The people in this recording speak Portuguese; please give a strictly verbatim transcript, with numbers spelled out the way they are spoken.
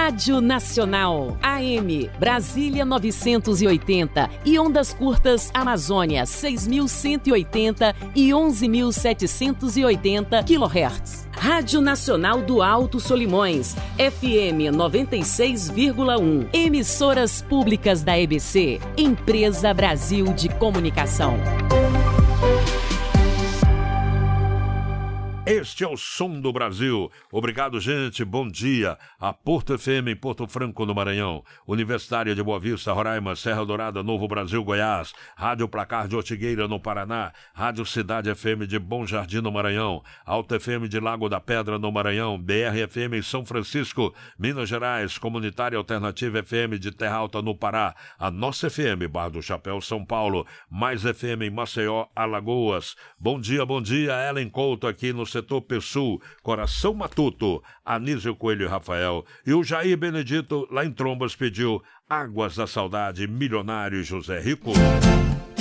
Rádio Nacional, A M, Brasília novecentos e oitenta e ondas curtas Amazônia seis mil cento e oitenta e onze mil setecentos e oitenta quilohertz. Rádio Nacional do Alto Solimões, F M noventa e seis vírgula um. Emissoras públicas da E B C, Empresa Brasil de Comunicação. Este é o som do Brasil. Obrigado, gente. Bom dia. A Porto F M em Porto Franco, no Maranhão. Universitária de Boa Vista, Roraima, Serra Dourada, Novo Brasil, Goiás. Rádio Placar de Ortigueira, no Paraná. Rádio Cidade F M de Bom Jardim, no Maranhão. Alto F M de Lago da Pedra, no Maranhão. B R F M em São Francisco, Minas Gerais. Comunitária Alternativa F M de Terra Alta, no Pará. A Nossa F M, Bar do Chapéu, São Paulo. Mais F M em Maceió, Alagoas. Bom dia, bom dia. Ellen Couto aqui no Setor Pessul, Coração Matuto, Anísio Coelho e Rafael. E o Jair Benedito, lá em Trombas, pediu Águas da Saudade, Milionário José Rico.